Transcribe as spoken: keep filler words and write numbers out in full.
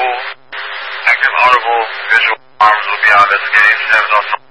active audible visual alarms will be on this game.